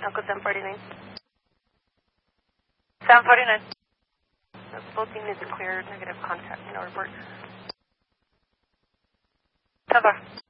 Alco 749. 749. Both units clear, negative contact, no report. 10-4.